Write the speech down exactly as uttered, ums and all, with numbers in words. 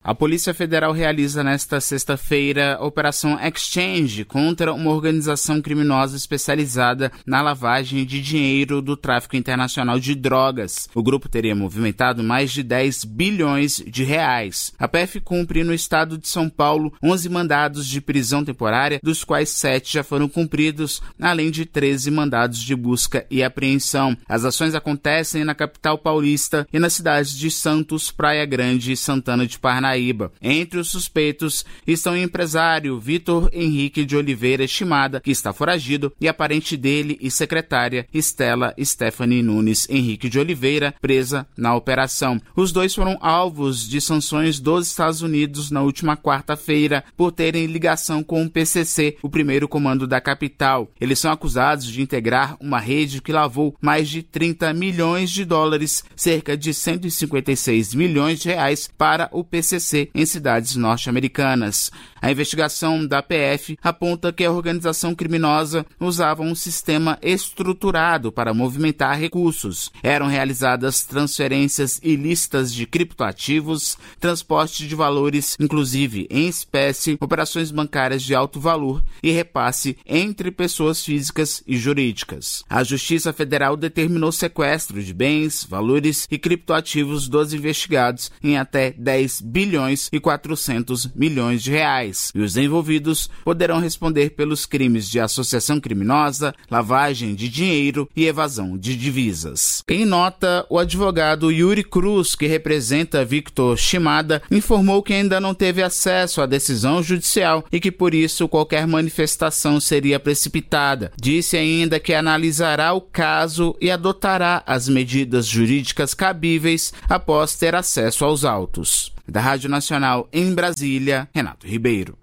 A Polícia Federal realiza nesta sexta-feira a Operação Exchange contra uma organização criminosa especializada na lavagem de dinheiro do tráfico internacional de drogas. O grupo teria movimentado mais de dez bilhões de reais. A P F cumpre no estado de São Paulo onze mandados de prisão temporária, dos quais sete já foram cumpridos, além de treze mandados de busca e apreensão. As ações acontecem na capital paulista e nas cidades de Santos, Praia Grande e Santana de Parnaíba. Entre os suspeitos estão o empresário Vitor Henrique de Oliveira Shimada, que está foragido, e a parente dele e secretária Estela Stephanie Nunes Henrique de Oliveira, presa na operação. Os dois foram alvos de sanções dos Estados Unidos na última quarta-feira por terem ligação com o P C C, o primeiro comando da capital. Eles são acusados de integrar uma rede que lavou mais de trinta milhões de dólares, cerca de cento e cinquenta e seis milhões de reais, para o P C C em cidades norte-americanas. A investigação da P F aponta que a organização criminosa usava um sistema estruturado para movimentar recursos. Eram realizadas transferências ilícitas de criptoativos, transporte de valores, inclusive em espécie, operações bancárias de alto valor e repasse entre pessoas físicas e jurídicas. A Justiça Federal determinou sequestro de bens, valores e criptoativos dos investigados em até dez bilhões e quatrocentos milhões de reais. E os envolvidos poderão responder pelos crimes de associação criminosa, lavagem de dinheiro e evasão de divisas. Em nota, o advogado Yuri Cruz, que representa Victor Shimada, informou que ainda não teve acesso à decisão judicial e que por isso qualquer manifestação seria precipitada. Disse ainda que analisará o caso e adotará as medidas jurídicas cabíveis após ter acesso aos autos. Da Rádio Nacional em Brasília, Renato Ribeiro.